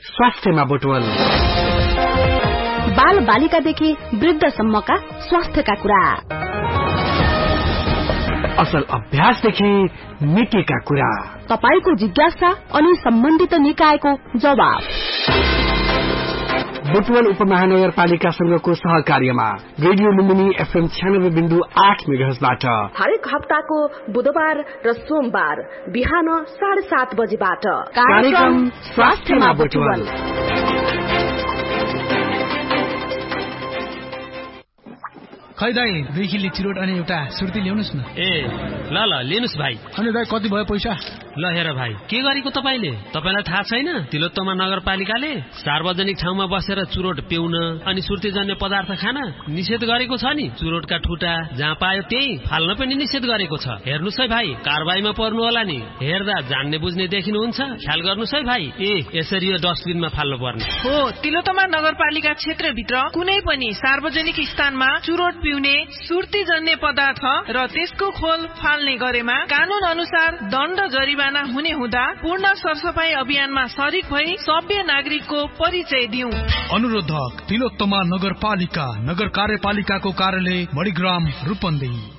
स्वास्थ्यमा बुटवल। बाल बालिकादेखि वृद्धसम्मका स्वास्थ्यका कुरा, असल अभ्यासदेखि मितिका कुरा, तपाईको जिज्ञासा अनि सम्बन्धित निकायको जवाब। बुटवल उपमहानगरपालिकासँगको सहकार्यमा रेडियो लुम्बिनी FM 96.8 मेगाहर्जबाट हरेक हप्ताको बुधबार र सोमबार बिहान 7:30 बजेबाट कार्यक्रम स्वास्थ्यमा बुटवल। खै दाइ 2 किलो चिरोट अनि एउटा सुर्ती ल्याउनुस् न। ए ल ल लिनुस् भाइ। अनि दाइ कति भयो पैसा? ल हेर भाइ, के गरेको तपाईले? तपाईलाई थाहा छैन तिलोत्तमा नगरपालिकाले सार्वजनिक ठाउँमा बसेर चुरोट पिउन अनि सुर्तीजन्य पदार्थ खान निषेध गरेको छ नि। चुरोटका ठुटा जहाँ पायो त्यही फाल्न पनि निषेध गरेको छ। हेर्नुस् है भाइ, कारबाहीमा पर्नु होला नि। हेर्दा जान्ने बुझ्ने देखिनुहुन्छ, ख्याल गर्नुस् है भाइ। ए यसरी यो डस्टबिनमा फाल्नु पर्ने हो। तिलोत्तमा नगरपालिका क्षेत्रभित्र कुनै पनि सार्वजनिक स्थानमा चुरोट पिउने, सुर्तीजन्य पदार्थ र त्यसको खोल फाल्ने गरेमा कानून अनुसार दण्ड जरिवाना हुने हुँदा पूर्ण सरसफाई अभियानमा सरिक भई सभ्य नागरिकको परिचय दिउँ। अनुरोधक तिलोत्तमा नगरपालिका, नगर कार्यपालिकाको कार्यालय मणिग्राम, रूपन्देही।